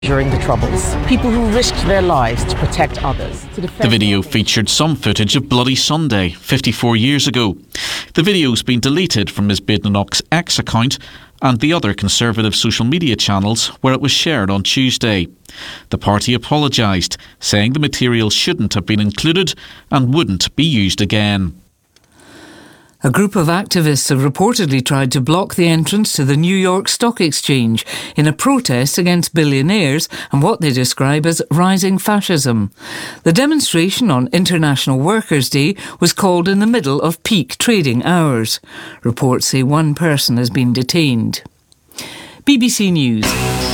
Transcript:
during the Troubles. People who risked their lives to protect others. The video featured some footage of Bloody Sunday, 54 years ago. The video's been deleted from Ms Badenoch's X account and the other Conservative social media channels where it was shared on Tuesday. The party apologised, saying the material shouldn't have been included and wouldn't be used again. A group of activists have reportedly tried to block the entrance to the New York Stock Exchange in a protest against billionaires and what they describe as rising fascism. The demonstration on International Workers' Day was called in the middle of peak trading hours. Reports say one person has been detained. BBC News.